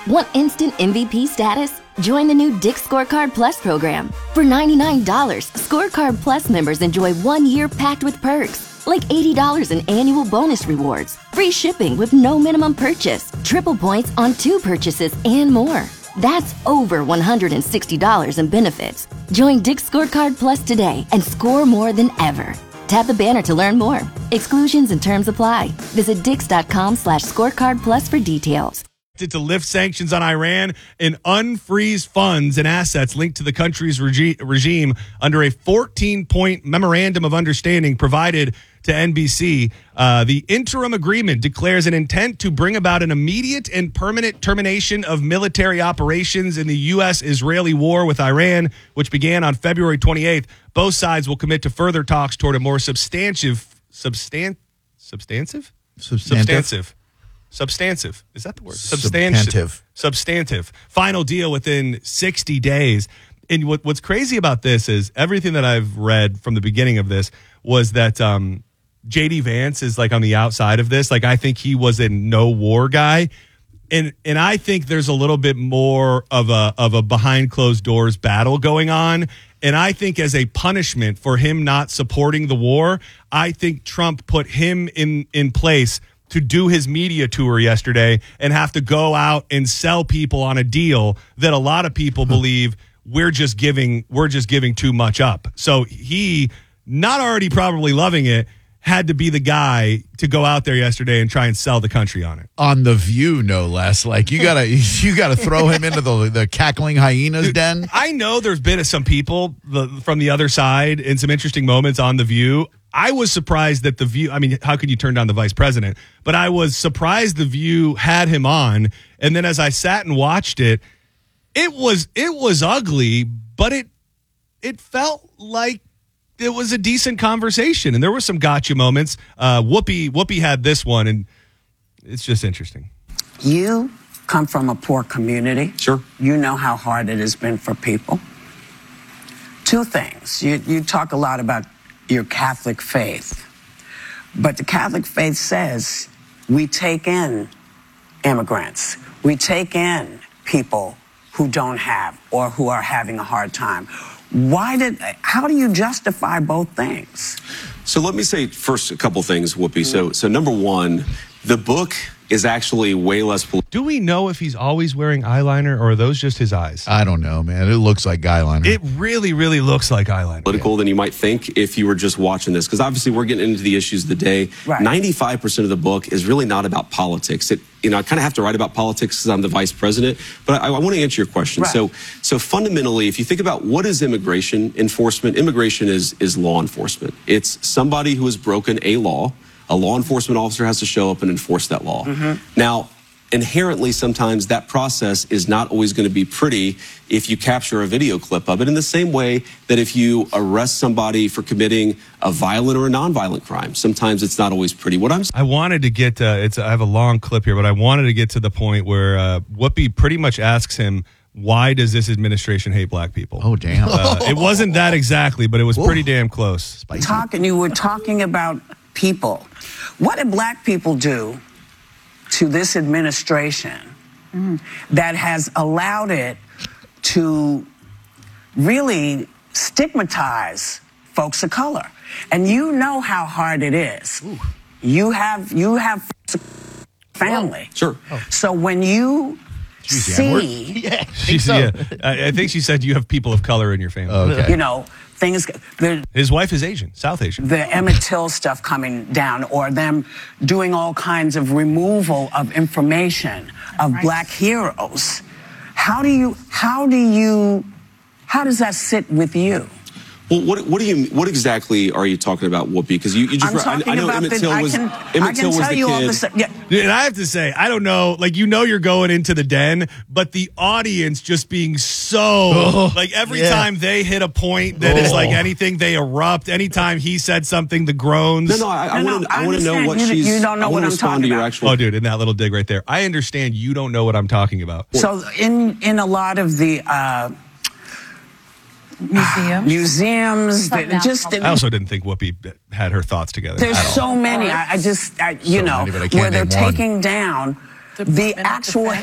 Want instant MVP status? Join the new Dick's Scorecard Plus program. For $99, Scorecard Plus members enjoy 1 year packed with perks, like $80 in annual bonus rewards, free shipping with no minimum purchase, triple points on 2 purchases, and more. That's over $160 in benefits. Join Dick's Scorecard Plus today and score more than ever. Tap the banner to learn more. Exclusions and terms apply. Visit dix.com/scorecard plus for details. To lift sanctions on Iran and unfreeze funds and assets linked to the country's regime under a 14-point memorandum of understanding provided to NBC. The interim agreement declares an intent to bring about an immediate and permanent termination of military operations in the U.S.-Israeli war with Iran, which began on February 28th. Both sides will commit to further talks toward a more substantive. Is that the word? Substantive. Final deal within 60 days. And what's crazy about this is everything that I've read from the beginning of this was that J.D. Vance is like on the outside of this. Like, I think he was a no war guy. And I think there's a little bit more of a behind closed doors battle going on. And I think as a punishment for him not supporting the war, I think Trump put him in place to do his media tour yesterday and have to go out and sell people on a deal that a lot of people believe we're just giving too much up. So he, not already probably loving it, had to be the guy to go out there yesterday and try and sell the country on it. On The View, no less. Like, you gotta throw him into the cackling hyenas den. I know there's been some people from the other side in some interesting moments on The View. I was surprised that The View, I mean, how could you turn down the vice president? But I was surprised The View had him on. And then as I sat and watched it, it was ugly, but it felt like it was a decent conversation. And there were some gotcha moments. Whoopi had this one, and it's just interesting. You come from a poor community. Sure. You know how hard it has been for people. 2 things. You talk a lot about your Catholic faith, but the Catholic faith says we take in immigrants. We take in people who don't have or who are having a hard time. How do you justify both things? So let me say first a couple things, Whoopi. So number one, the book is actually way less political. Do we know if he's always wearing eyeliner, or are those just his eyes? I don't know, man. It looks like eyeliner. It really, really looks like eyeliner. Political than you might think if you were just watching this, because obviously we're getting into the issues of the day. Right. 95% of the book is really not about politics. I kind of have to write about politics because I'm the vice president, but I want to answer your question. Right. So fundamentally, if you think about what is immigration enforcement, immigration is law enforcement. It's somebody who has broken a law. A law enforcement officer has to show up and enforce that law. Mm-hmm. Now, inherently, sometimes that process is not always going to be pretty if you capture a video clip of it, in the same way that if you arrest somebody for committing a violent or a nonviolent crime, sometimes it's not always pretty. I wanted to get I have a long clip here, but I wanted to get to the point where Whoopi pretty much asks him, why does this administration hate black people? Oh, damn. It wasn't that exactly, but it was pretty damn close. You were talking about people. What did black people do to this administration that has allowed it to really stigmatize folks of color? And you know how hard it is. Ooh. You have family. Sure. So when you see, I think she said you have people of color in your family. Okay. Things. His wife is Asian, South Asian. The Emmett Till stuff coming down, or them doing all kinds of removal of information of black heroes. How does that sit with you? Well, what exactly are you talking about, Whoopi? Because you just I know Emmett Till was the kid. And I have to say, I don't know, like, you're going into the den, but the audience just being so every time they hit a point that is like anything, they erupt. Anytime he said something, the groans. I want to know what she's. You don't know what I'm talking about. Oh, dude, in that little dig right there, I understand you don't know what I'm talking about. So in a lot of the museums. I also didn't think Whoopi had her thoughts together. There's so many. Where they're taking down the actual